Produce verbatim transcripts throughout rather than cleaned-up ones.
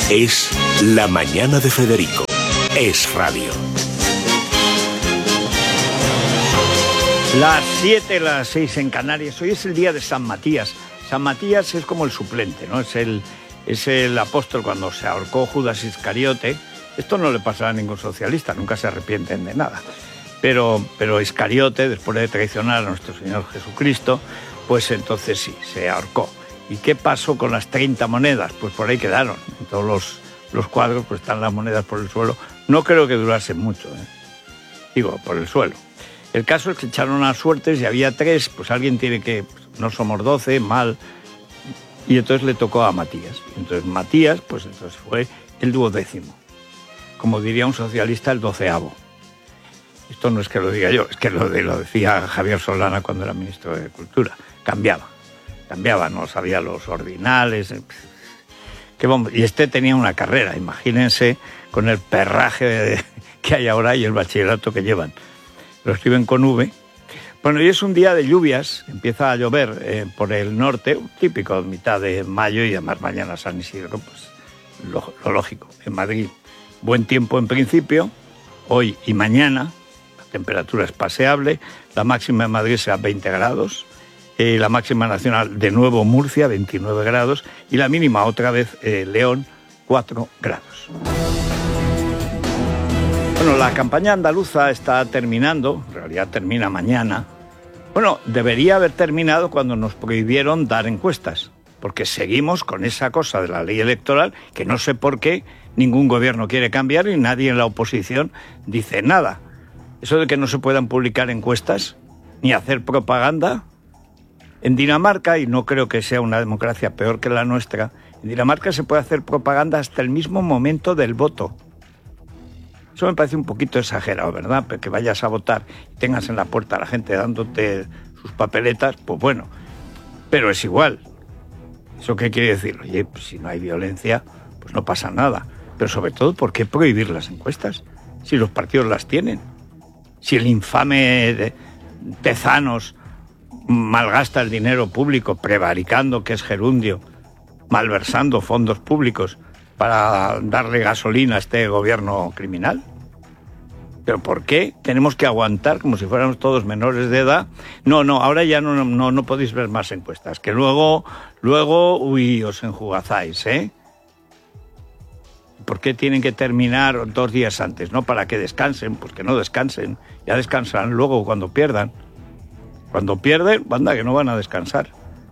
Es La Mañana de Federico. Es radio. Las siete, las seis en Canarias. Hoy es el día de San Matías. San Matías es como el suplente, ¿no? Es el, es el apóstol cuando se ahorcó Judas Iscariote. Esto no le pasará a ningún socialista, nunca se arrepienten de nada. Pero, pero Iscariote, después de traicionar a nuestro Señor Jesucristo, pues entonces sí, se ahorcó. ¿Y qué pasó con las treinta monedas? Pues por ahí quedaron. En todos los, los cuadros pues están las monedas por el suelo. No creo que durasen mucho, ¿eh? Digo, por el suelo. El caso es que echaron a suertes y había tres, pues alguien tiene que... Pues no somos doce, mal. Y entonces le tocó a Matías. Entonces Matías, pues entonces fue el duodécimo. Como diría un socialista, el doceavo. Esto no es que lo diga yo, es que lo, de, lo decía Javier Solana cuando era ministro de Cultura. Cambiaba. Cambiaba, no sabía los ordinales. Qué bomba. Y este tenía una carrera, imagínense, con el perraje que hay ahora y el bachillerato que llevan. Lo escriben con V. Bueno, hoy es un día de lluvias, empieza a llover eh, por el norte, típico, mitad de mayo, y además mañana San Isidro, pues lo, lo lógico. En Madrid, buen tiempo en principio, hoy y mañana, la temperatura es paseable, la máxima en Madrid será veinte grados, eh, la máxima nacional de nuevo Murcia, veintinueve grados, y la mínima otra vez eh, León, cuatro grados. Bueno, la campaña andaluza está terminando, en realidad termina mañana. Bueno, debería haber terminado cuando nos prohibieron dar encuestas, porque seguimos con esa cosa de la ley electoral que no sé por qué ningún gobierno quiere cambiar y nadie en la oposición dice nada. Eso de que no se puedan publicar encuestas ni hacer propaganda. En Dinamarca, y no creo que sea una democracia peor que la nuestra, en Dinamarca se puede hacer propaganda hasta el mismo momento del voto. Eso me parece un poquito exagerado, ¿verdad? Pero que vayas a votar y tengas en la puerta a la gente dándote sus papeletas, pues bueno, pero es igual. ¿Eso qué quiere decir? Oye, pues si no hay violencia, pues no pasa nada. Pero sobre todo, ¿por qué prohibir las encuestas? Si los partidos las tienen. Si el infame de Tezanos malgasta el dinero público prevaricando, que es gerundio, malversando fondos públicos para darle gasolina a este gobierno criminal. ¿Pero por qué tenemos que aguantar como si fuéramos todos menores de edad? No, no, ahora ya no, no, no podéis ver más encuestas, que luego, luego, uy, os enjugazáis, ¿eh? ¿Por qué tienen que terminar dos días antes? ¿No? Para que descansen, pues que no descansen, ya descansarán luego cuando pierdan. Cuando pierden, anda, que no van a descansar.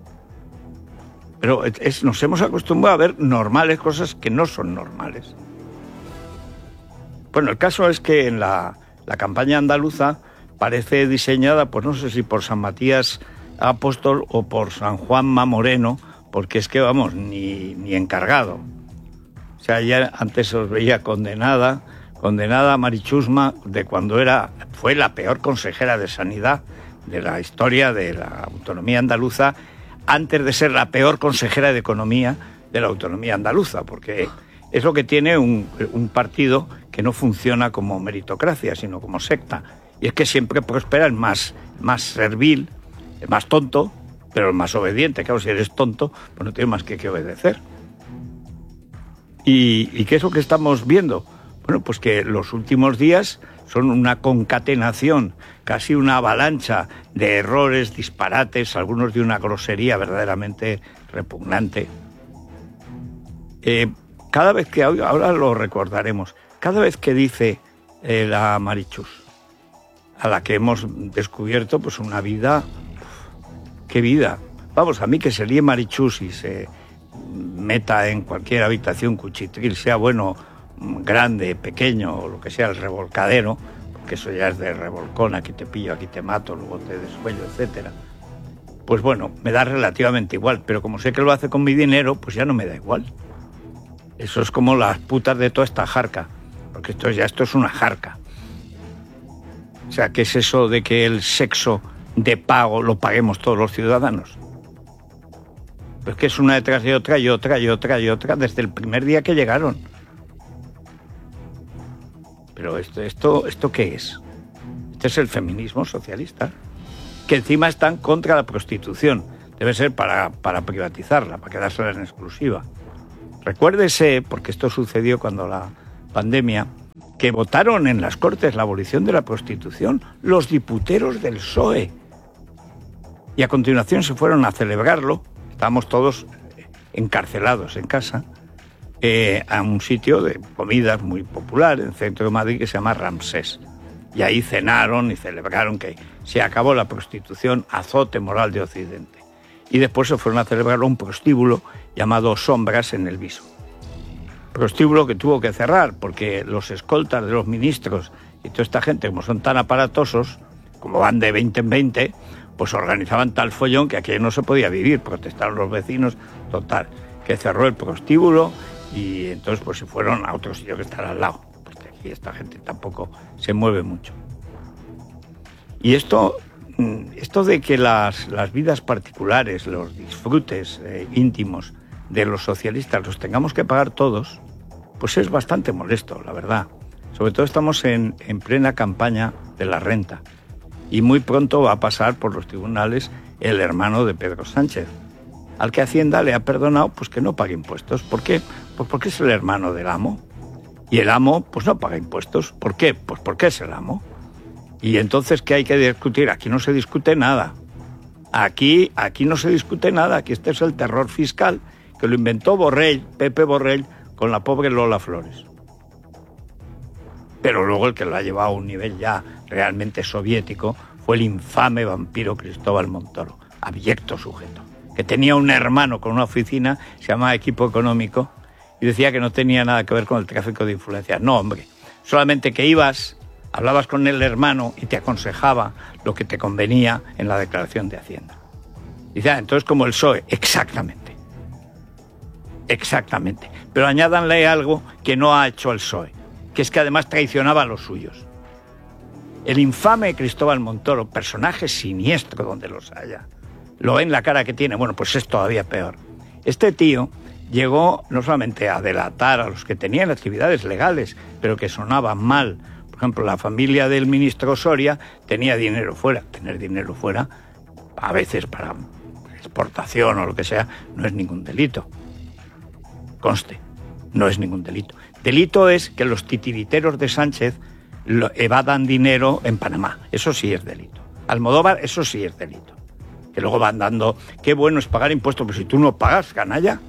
Pero es, nos hemos acostumbrado a ver normales cosas que no son normales. Bueno, el caso es que en la, la campaña andaluza parece diseñada, pues no sé si por San Matías Apóstol o por San Juanma Moreno, porque es que, vamos, ni, ni encargado. O sea, ya antes os veía condenada, condenada a Mari Chusma, de cuando era, fue la peor consejera de Sanidad de la historia de la autonomía andaluza, antes de ser la peor consejera de Economía de la autonomía andaluza, porque es lo que tiene un, un partido que no funciona como meritocracia, sino como secta. Y es que siempre prospera el más, más servil, el más tonto, pero el más obediente. Claro, si eres tonto, pues no tienes más que, que obedecer. ¿Y, ¿Y qué es lo que estamos viendo? Bueno, pues que los últimos días son una concatenación, casi una avalancha de errores, disparates, algunos de una grosería verdaderamente repugnante. Eh, cada vez que, ahora lo recordaremos, cada vez que dice eh, la Marichus, a la que hemos descubierto pues una vida, uf, qué vida. Vamos, a mí que se líe Marichus y se meta en cualquier habitación cuchitril, sea bueno, grande, pequeño, o lo que sea, el revolcadero, porque eso ya es de revolcón, aquí te pillo, aquí te mato, luego te descuello, etcétera. Pues bueno, me da relativamente igual, pero como sé que lo hace con mi dinero, pues ya no me da igual. Eso es como las putas de toda esta jarca, porque esto ya esto es una jarca. O sea, ¿qué es eso de que el sexo de pago lo paguemos todos los ciudadanos? Pues que es una detrás de otra y otra y otra y otra desde el primer día que llegaron. Pero esto, esto, ¿esto qué es? Este es el feminismo socialista, que encima están contra la prostitución. Debe ser para, para privatizarla, para quedársela en exclusiva. Recuérdese, porque esto sucedió cuando la pandemia, que votaron en las Cortes la abolición de la prostitución los diputeros del P S O E. Y a continuación se fueron a celebrarlo, estábamos todos encarcelados en casa, eh, a un sitio de comidas muy popular en el centro de Madrid que se llama Ramsés. Y ahí cenaron y celebraron que se acabó la prostitución, azote moral de Occidente. Y después se fueron a celebrar un prostíbulo llamado Sombras en el Viso. Prostíbulo que tuvo que cerrar porque los escoltas de los ministros y toda esta gente, como son tan aparatosos, como van de veinte en veinte, pues organizaban tal follón que aquí no se podía vivir, protestaron los vecinos, total, que cerró el prostíbulo y entonces pues se fueron a otro sitio que estará al lado, porque aquí esta gente tampoco se mueve mucho. Y esto, esto de que las, las vidas particulares, los disfrutes eh, íntimos de los socialistas los tengamos que pagar todos, pues es bastante molesto, la verdad. Sobre todo estamos en, en plena campaña de la renta. Y muy pronto va a pasar por los tribunales el hermano de Pedro Sánchez, al que Hacienda le ha perdonado pues que no pague impuestos. ¿Por qué? Pues porque es el hermano del amo. Y el amo pues no paga impuestos. ¿Por qué? Pues porque es el amo. Y entonces, ¿qué hay que discutir? Aquí no se discute nada. Aquí, aquí no se discute nada. Aquí este es el terror fiscal que lo inventó Borrell, Pepe Borrell, con la pobre Lola Flores. Pero luego el que lo ha llevado a un nivel ya realmente soviético fue el infame vampiro Cristóbal Montoro, abyecto sujeto, que tenía un hermano con una oficina, se llamaba Equipo Económico, y decía que no tenía nada que ver con el tráfico de influencias. No, hombre, solamente que ibas, hablabas con el hermano y te aconsejaba lo que te convenía en la declaración de Hacienda. Dice, ah, entonces como el P S O E, exactamente. Exactamente. Pero añádanle algo que no ha hecho el P S O E, que es que además traicionaba a los suyos. El infame Cristóbal Montoro, personaje siniestro donde los haya, lo ven la cara que tiene, bueno, pues es todavía peor. Este tío llegó no solamente a delatar a los que tenían actividades legales, pero que sonaban mal. Por ejemplo, la familia del ministro Soria tenía dinero fuera. Tener dinero fuera, a veces para exportación o lo que sea, no es ningún delito. Conste, no es ningún delito. Delito es que los titiriteros de Sánchez lo evadan dinero en Panamá. Eso sí es delito. Almodóvar, eso sí es delito. Que luego van dando, qué bueno es pagar impuestos, pero si tú no pagas, canalla.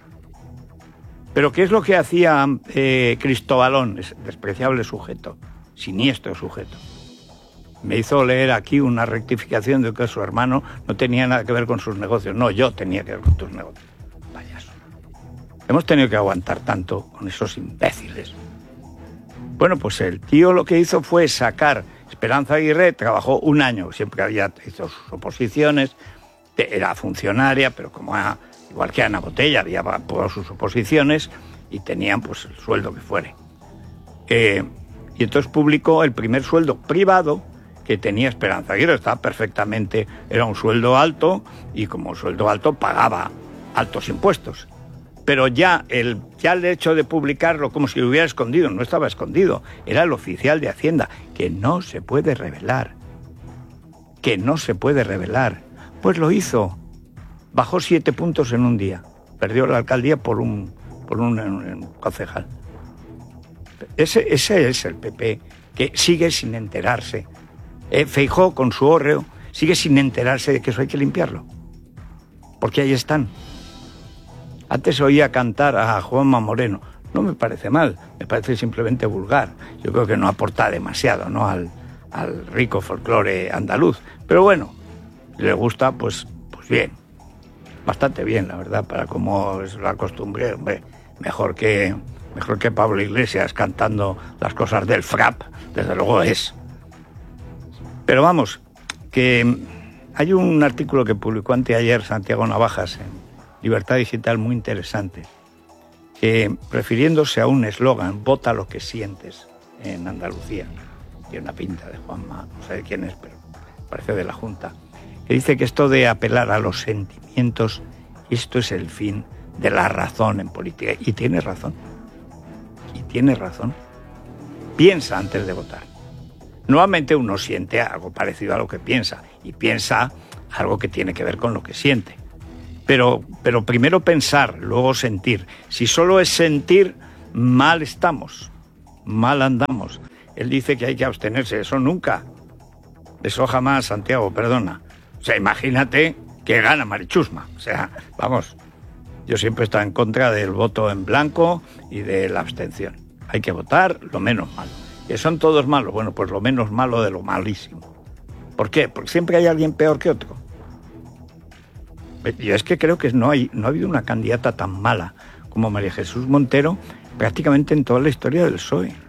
Pero ¿qué es lo que hacía eh, Cristóbalón, ese despreciable sujeto, siniestro sujeto? Me hizo leer aquí una rectificación de que su hermano no tenía nada que ver con sus negocios. No, yo tenía que ver con tus negocios. Payaso. Hemos tenido que aguantar tanto con esos imbéciles. Bueno, pues el tío lo que hizo fue sacar... Esperanza Aguirre trabajó un año, siempre había hecho sus oposiciones, era funcionaria, pero como a, igual que Ana Botella, había aprobado sus oposiciones y tenían pues el sueldo que fuere. Eh, y entonces publicó el primer sueldo privado que tenía Esperanza Aguirre, estaba perfectamente, era un sueldo alto y como sueldo alto pagaba altos impuestos. Pero ya el, ya el hecho de publicarlo como si lo hubiera escondido, no estaba escondido, era el oficial de Hacienda, que no se puede revelar, que no se puede revelar. Pues lo hizo, bajó siete puntos en un día, perdió la alcaldía por un, por un, un concejal. Ese, ese es el P P, que sigue sin enterarse. Eh, Feijóo con su hórreo sigue sin enterarse de que eso hay que limpiarlo, porque ahí están. Antes oía cantar a Juanma Moreno. No me parece mal, me parece simplemente vulgar. Yo creo que no aporta demasiado, ¿no?, al, al rico folclore andaluz. Pero bueno, si le gusta, pues, pues bien. Bastante bien, la verdad, para como es la costumbre. Hombre, mejor que, mejor que Pablo Iglesias cantando las cosas del frap, desde luego es. Pero vamos, que hay un artículo que publicó anteayer Santiago Navajas en Libertad Digital muy interesante, que refiriéndose a un eslogan, vota lo que sientes, en Andalucía, tiene una pinta de Juanma, no sé de quién es, pero parece de la Junta, que dice que esto de apelar a los sentimientos, esto es el fin de la razón en política. Y tiene razón, y tiene razón. Piensa antes de votar. Normalmente uno siente algo parecido a lo que piensa, y piensa algo que tiene que ver con lo que siente. Pero, pero primero pensar, luego sentir. Si solo es sentir, mal estamos, mal andamos. Él dice que hay que abstenerse, eso nunca. Eso jamás, Santiago, perdona. O sea, imagínate que gana Marichusma. O sea, vamos, yo siempre he estado en contra del voto en blanco y de la abstención. Hay que votar lo menos malo. ¿Que son todos malos? Bueno, pues lo menos malo de lo malísimo. ¿Por qué? Porque siempre hay alguien peor que otro. Yo es que creo que no, hay, no ha habido una candidata tan mala como María Jesús Montero prácticamente en toda la historia del P S O E.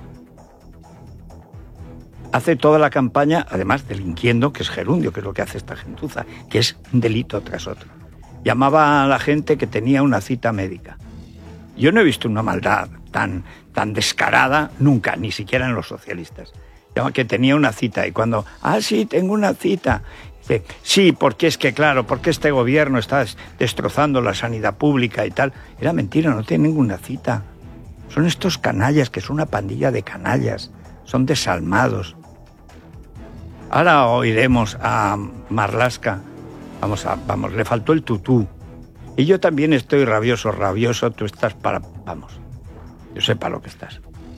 Hace toda la campaña, además delinquiendo, que es gerundio, que es lo que hace esta gentuza, que es un delito tras otro. Llamaba a la gente que tenía una cita médica. Yo no he visto una maldad tan, tan descarada nunca, ni siquiera en los socialistas. Que tenía una cita y cuando, ah, sí, tengo una cita. Dice, sí, porque es que, claro, porque este gobierno está destrozando la sanidad pública y tal. Era mentira, no tiene ninguna cita. Son estos canallas, que son una pandilla de canallas. Son desalmados. Ahora oiremos a Marlaska. Vamos, a, vamos, le faltó el tutú. Y yo también estoy rabioso, rabioso. Tú estás para... Vamos, yo sé para lo que estás.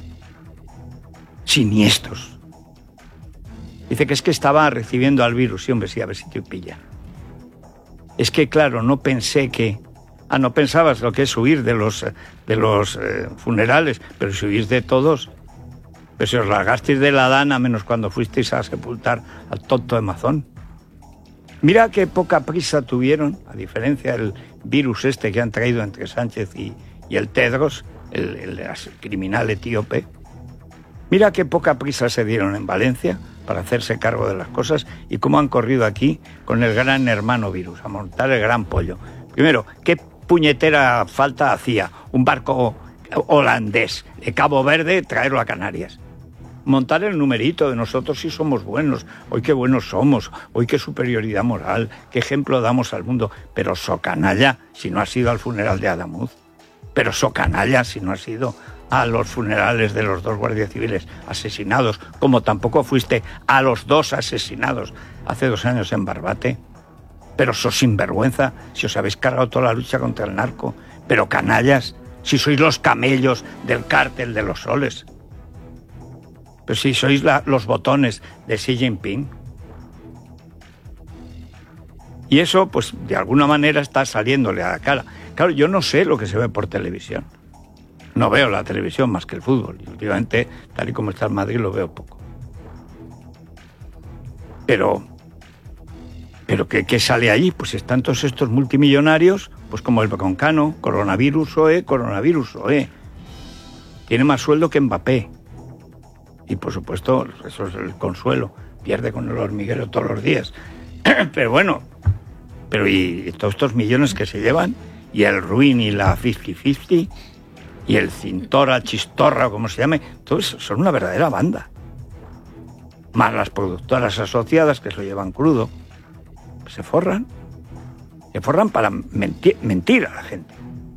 Siniestros. Dice que es que estaba recibiendo al virus. Sí, hombre, sí, a ver si te pilla. Es que, claro, no pensé que... Ah, no pensabas lo que es huir de los, de los eh, funerales, pero si huís de todos... Pero si os largasteis de la dana, menos cuando fuisteis a sepultar al tonto de Mazón. Mira qué poca prisa tuvieron, a diferencia del virus este que han traído entre Sánchez y, y el Tedros, el, el, el criminal etíope. Mira qué poca prisa se dieron en Valencia para hacerse cargo de las cosas y cómo han corrido aquí con el gran hermano virus, a montar el gran pollo. Primero, ¿qué puñetera falta hacía un barco holandés de Cabo Verde traerlo a Canarias? Montar el numerito de nosotros sí somos buenos, hoy qué buenos somos, hoy qué superioridad moral, qué ejemplo damos al mundo, pero so canalla si no has ido al funeral de Adamuz, pero so canalla si no has ido a los funerales de los dos guardias civiles asesinados, como tampoco fuiste a los dos asesinados hace dos años en Barbate, pero sos sinvergüenza si os habéis cargado toda la lucha contra el narco, pero canallas si sois los camellos del cártel de los soles. Pero si sois la, los botones de Xi Jinping. Y eso, pues, de alguna manera está saliéndole a la cara. Claro, yo no sé lo que se ve por televisión. No veo la televisión más que el fútbol. Y últimamente, tal y como está el Madrid, lo veo poco. Pero, pero ¿qué, qué sale allí? Pues están todos estos multimillonarios, pues como el Broncano, coronavirus O E, coronavirus O E. Tiene más sueldo que Mbappé. Y por supuesto, eso es el consuelo. Pierde con el hormiguero todos los días. Pero bueno, pero y todos estos millones que se llevan, y el Ruin y la cincuenta cincuenta, y el Cintora, Chistorra, como se llame, todos son una verdadera banda. Más las productoras asociadas que se lo llevan crudo. Se forran. Se forran para mentir, mentir a la gente.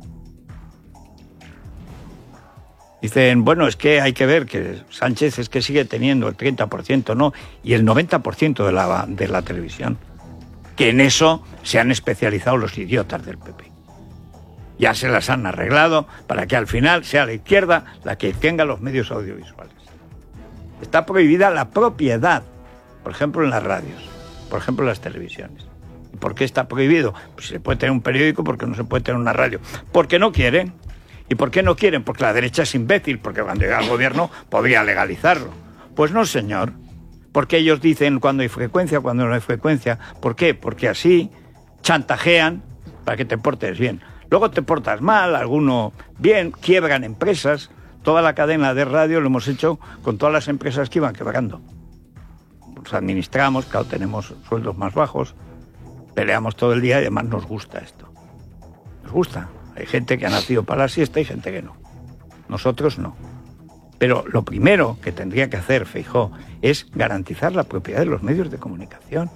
Dicen, bueno, es que hay que ver que Sánchez es que sigue teniendo el treinta por ciento, ¿no? Y el noventa por ciento de la, de la televisión. Que en eso se han especializado los idiotas del P P. Ya se las han arreglado para que al final sea la izquierda la que tenga los medios audiovisuales. Está prohibida la propiedad, por ejemplo, en las radios, por ejemplo, en las televisiones. ¿Y por qué está prohibido? Pues se puede tener un periódico, porque no se puede tener una radio. Porque no quieren. ¿Y por qué no quieren? Porque la derecha es imbécil, porque cuando llega al gobierno podría legalizarlo. Pues no, señor. Porque ellos dicen cuando hay frecuencia, cuando no hay frecuencia. ¿Por qué? Porque así chantajean para que te portes bien. Luego te portas mal, alguno bien, quiebran empresas. Toda la cadena de radio lo hemos hecho con todas las empresas que iban quebrando. Nos administramos, claro, tenemos sueldos más bajos, peleamos todo el día y además nos gusta esto. Nos gusta. Hay gente que ha nacido para la siesta y gente que no. Nosotros no. Pero lo primero que tendría que hacer Feijóo es garantizar la propiedad de los medios de comunicación.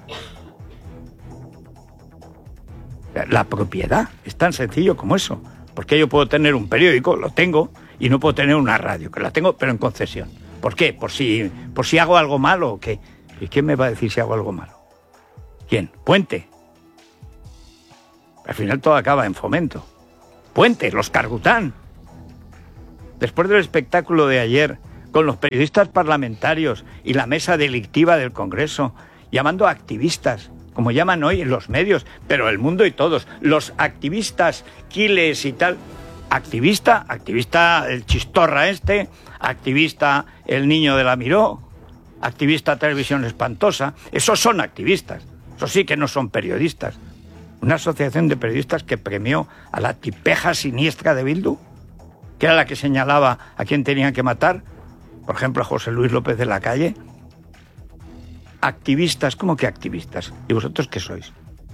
La propiedad es tan sencillo como eso. Porque yo puedo tener un periódico, lo tengo, y no puedo tener una radio, que la tengo, pero en concesión. ¿Por qué? ¿Por si, por si hago algo malo o qué? ¿Y quién me va a decir si hago algo malo? ¿Quién? ¿Puente? Al final todo acaba en Fomento. Puente, los Cargután. Después del espectáculo de ayer, con los periodistas parlamentarios y la mesa delictiva del Congreso, llamando a activistas, como llaman hoy en los medios, pero el mundo y todos, los activistas, Quiles y tal. Activista, activista el chistorra este, activista el niño de la Miró, activista Televisión Espantosa, esos son activistas, esos sí que no son periodistas. Una asociación de periodistas que premió a la tipeja siniestra de Bildu, que era la que señalaba a quién tenían que matar, por ejemplo a José Luis López de la Calle. Activistas, ¿cómo que activistas? ¿Y vosotros qué sois?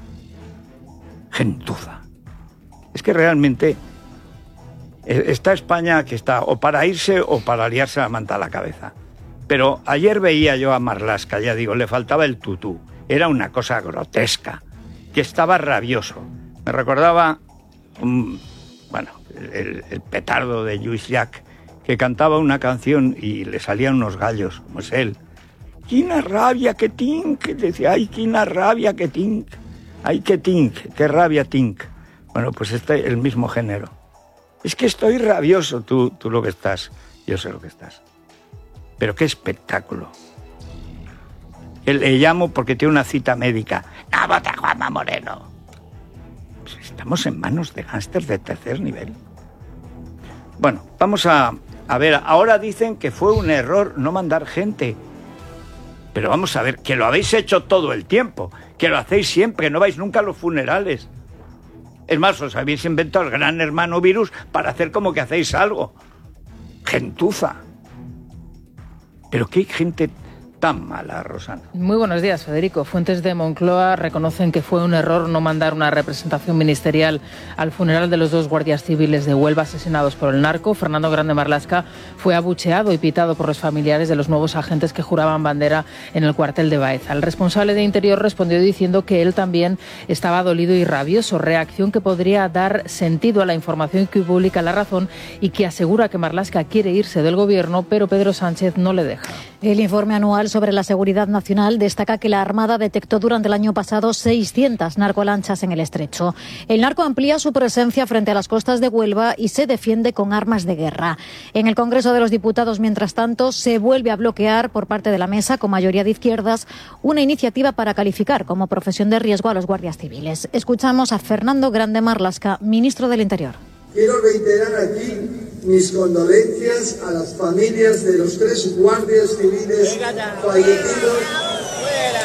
Gentuza. Es que realmente está España que está o para irse o para liarse la manta a la cabeza. Pero ayer veía yo a Marlaska, ya digo, le faltaba el tutú. Era una cosa grotesca, que estaba rabioso. Me recordaba, un, bueno, el, el petardo de Lluís Llach, que cantaba una canción y le salían unos gallos, como es él. ¡Quina rabia que tinc! Decía, ¡ay, quina rabia que tinc! ¡Ay, que tinc! ¡Qué rabia tinc! Bueno, pues este el mismo género. Es que estoy rabioso, tú, tú lo que estás, yo sé lo que estás. Pero qué espectáculo. Le llamo porque tiene una cita médica. ¡No vota Juanma Moreno! Pues estamos en manos de gángsters de tercer nivel. Bueno, vamos a, a ver. Ahora dicen que fue un error no mandar gente. Pero vamos a ver, que lo habéis hecho todo el tiempo. Que lo hacéis siempre, no vais nunca a los funerales. Es más, os habéis inventado el gran hermano virus para hacer como que hacéis algo. Gentuza. Pero qué gente tan mala, Rosana. Muy buenos días, Federico. Fuentes de Moncloa reconocen que fue un error no mandar una representación ministerial al funeral de los dos guardias civiles de Huelva asesinados por el narco. Fernando Grande Marlaska fue abucheado y pitado por los familiares de los nuevos agentes que juraban bandera en el cuartel de Baeza. El responsable de Interior respondió diciendo que él también estaba dolido y rabioso, reacción que podría dar sentido a la información que publica La Razón y que asegura que Marlaska quiere irse del gobierno, pero Pedro Sánchez no le deja. El informe anual sobre la seguridad nacional destaca que la Armada detectó durante el año pasado seiscientas narcolanchas en el estrecho. El narco amplía su presencia frente a las costas de Huelva y se defiende con armas de guerra. En el Congreso de los Diputados, mientras tanto, se vuelve a bloquear por parte de la mesa, con mayoría de izquierdas, una iniciativa para calificar como profesión de riesgo a los guardias civiles. Escuchamos a Fernando Grande Marlaska, ministro del Interior. Quiero reiterar aquí mis condolencias a las familias de los tres guardias civiles fallecidos. ¡Fuera!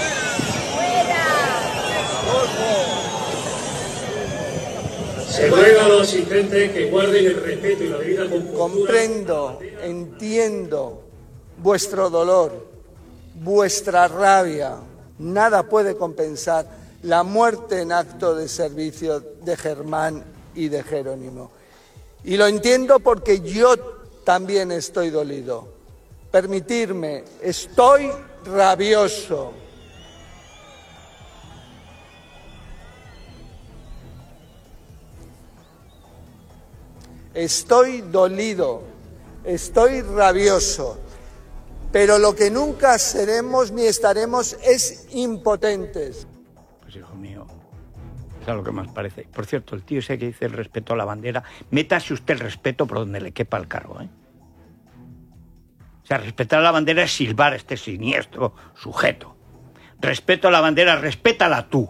¡Fuera! Se ruega a los asistentes que guarden el respeto y la debida compostura. Comprendo, entiendo vuestro dolor, vuestra rabia. Nada puede compensar la muerte en acto de servicio de Germán y de Jerónimo. Y lo entiendo porque yo también estoy dolido. Permitirme, estoy rabioso. Estoy dolido, estoy rabioso. Pero lo que nunca seremos ni estaremos es impotentes. Pues hijo mío, es a lo que más parece. Por cierto, el tío ese que dice el respeto a la bandera, métase usted el respeto por donde le quepa el cargo, ¿eh? O sea, respetar a la bandera es silbar a este siniestro sujeto. Respeto a la bandera, respétala tú.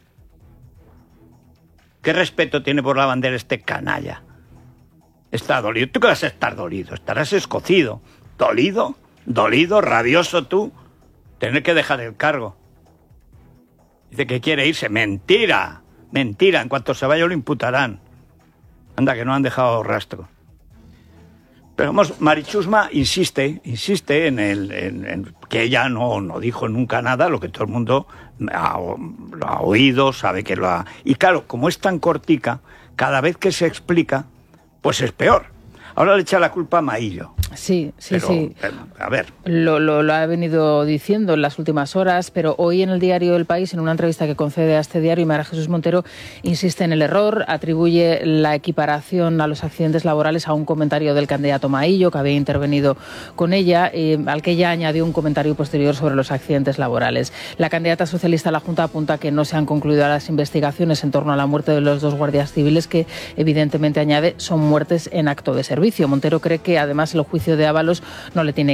¿Qué respeto tiene por la bandera este canalla? Está dolido. ¿Tú qué vas a estar dolido? Estarás escocido. ¿Dolido? ¿Dolido? ¿Rabioso tú? Tener que dejar el cargo. Dice que quiere irse. ¡Mentira! Mentira. En cuanto se vaya lo imputarán. Anda, que no han dejado rastro. Pero vamos, Marichusma insiste, insiste en, el, en, en que ella no, no dijo nunca nada, lo que todo el mundo ha, lo ha oído, sabe que lo ha... Y claro, como es tan cortica, cada vez que se explica, pues es peor. Ahora le echa la culpa a Maillo. Sí, sí, pero, sí. A ver. Lo, lo, lo ha venido diciendo en las últimas horas, pero hoy en el diario El País, en una entrevista que concede a este diario, María Jesús Montero insiste en el error, atribuye la equiparación a los accidentes laborales a un comentario del candidato Maillo, que había intervenido con ella, eh, al que ella añadió un comentario posterior sobre los accidentes laborales. La candidata socialista a la Junta apunta que no se han concluido las investigaciones en torno a la muerte de los dos guardias civiles, que evidentemente, añade, son muertes en acto de servicio. Montero cree que además el juicio de Ábalos no le tiene